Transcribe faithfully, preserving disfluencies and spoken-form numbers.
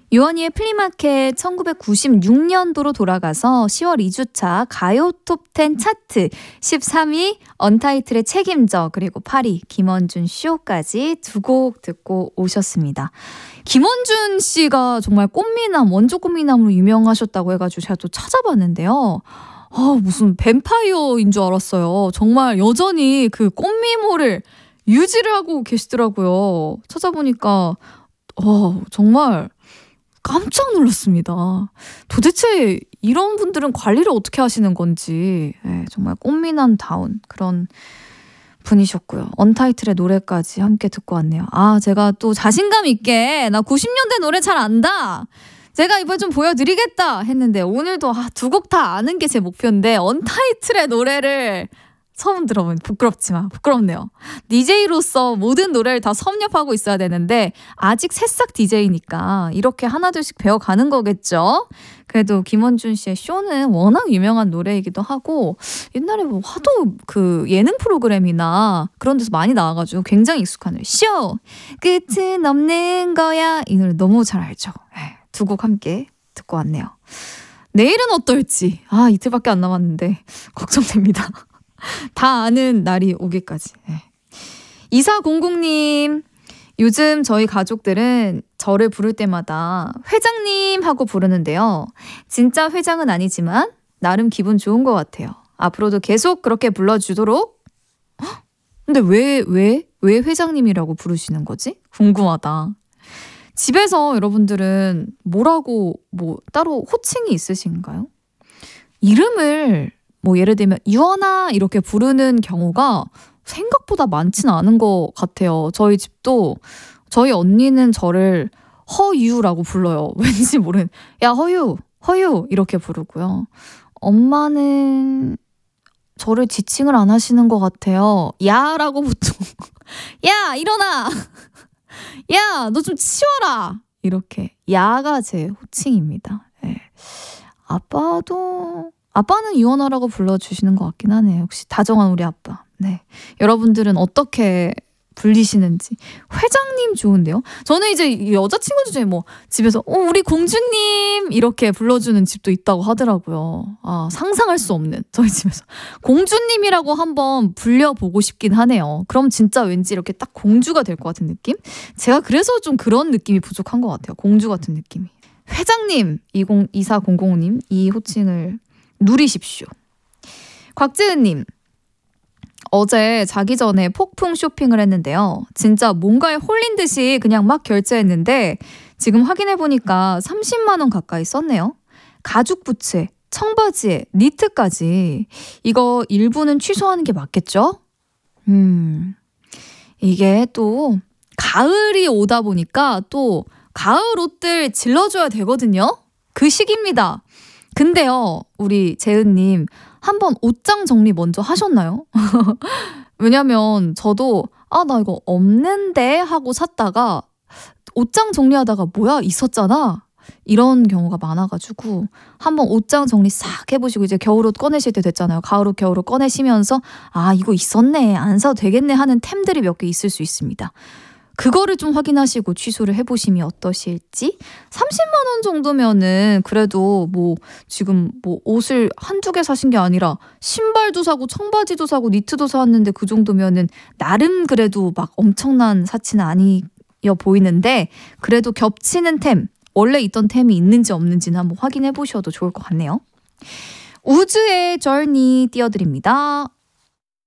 유원이의 플리마켓 천구백구십육 년도로 돌아가서 시월 이 주차 가요 톱텐 차트 십삼 위 언타이틀의 책임져 그리고 팔 위 김원준 쇼까지 두 곡 듣고 오셨습니다. 김원준 씨가 정말 꽃미남, 원조 꽃미남으로 유명하셨다고 해가지고 제가 또 찾아봤는데요. 아, 무슨 뱀파이어인 줄 알았어요. 정말 여전히 그 꽃미모를 유지를 하고 계시더라고요. 찾아보니까 어, 정말 깜짝 놀랐습니다. 도대체 이런 분들은 관리를 어떻게 하시는 건지 네, 정말 꽃미남다운 그런 분이셨고요. 언타이틀의 노래까지 함께 듣고 왔네요. 아, 제가 또 자신감 있게 나 구십 년대 노래 잘 안다. 제가 이번에 좀 보여드리겠다 했는데 오늘도 아, 두 곡 다 아는 게 제 목표인데 언타이틀의 노래를 처음 들어보니 부끄럽지만 부끄럽네요. 디제이로서 모든 노래를 다 섭렵하고 있어야 되는데 아직 새싹 디제이니까 이렇게 하나둘씩 배워가는 거겠죠. 그래도 김원준 씨의 쇼는 워낙 유명한 노래이기도 하고 옛날에 뭐 하도 그 예능 프로그램이나 그런 데서 많이 나와가지고 굉장히 익숙한 노래. 쇼! 끝은 없는 거야. 이 노래 너무 잘 알죠. 두 곡 함께 듣고 왔네요. 내일은 어떨지 아 이틀밖에 안 남았는데 걱정됩니다. 다 아는 날이 오기까지. 네. 이사공공님 요즘 저희 가족들은 저를 부를 때마다 회장님 하고 부르는데요. 진짜 회장은 아니지만 나름 기분 좋은 것 같아요. 앞으로도 계속 그렇게 불러주도록. 헉? 근데 왜, 왜, 왜 회장님이라고 부르시는 거지? 궁금하다. 집에서 여러분들은 뭐라고 뭐 따로 호칭이 있으신가요? 이름을 뭐 예를 들면 유언아 이렇게 부르는 경우가 생각보다 많지는 않은 것 같아요. 저희 집도 저희 언니는 저를 허유라고 불러요. 왠지 모르는 야 허유 허유 이렇게 부르고요. 엄마는 저를 지칭을 안 하시는 것 같아요. 야라고 보통 야 일어나 야 너 좀 치워라 이렇게 야가 제 호칭입니다. 네. 아빠도 아빠는 유언아라고 불러주시는 것 같긴 하네요. 역시 다정한 우리 아빠. 네, 여러분들은 어떻게 불리시는지. 회장님 좋은데요? 저는 이제 여자친구들 중에 뭐 집에서 어, 우리 공주님 이렇게 불러주는 집도 있다고 하더라고요. 아, 상상할 수 없는 저희 집에서 공주님이라고 한번 불려보고 싶긴 하네요. 그럼 진짜 왠지 이렇게 딱 공주가 될 것 같은 느낌? 제가 그래서 좀 그런 느낌이 부족한 것 같아요. 공주 같은 느낌이. 회장님 이사공공님 이 호칭을 누리십시오. 곽지은님 어제 자기 전에 폭풍 쇼핑을 했는데요. 진짜 뭔가에 홀린 듯이 그냥 막 결제했는데 지금 확인해보니까 삼십만 원 가까이 썼네요. 가죽 부츠에 청바지에 니트까지. 이거 일부는 취소하는 게 맞겠죠? 음, 이게 또 가을이 오다 보니까 또 가을 옷들 질러줘야 되거든요. 그 시기입니다. 근데요, 우리 재은님 한번 옷장 정리 먼저 하셨나요? 왜냐면 저도 아, 나 이거 없는데 하고 샀다가 옷장 정리하다가 뭐야 있었잖아 이런 경우가 많아가지고 한번 옷장 정리 싹 해보시고 이제 겨울옷 꺼내실 때 됐잖아요. 가을옷 겨울옷 꺼내시면서 아 이거 있었네 안 사도 되겠네 하는 템들이 몇 개 있을 수 있습니다. 그거를 좀 확인하시고 취소를 해보시면 어떠실지. 삼십만 원 정도면은 그래도 뭐 지금 뭐 옷을 한두 개 사신 게 아니라 신발도 사고 청바지도 사고 니트도 사왔는데 그 정도면은 나름 그래도 막 엄청난 사치는 아니어 보이는데 그래도 겹치는 템, 원래 있던 템이 있는지 없는지는 한번 확인해 보셔도 좋을 것 같네요. 우즈의 저니 띄워드립니다.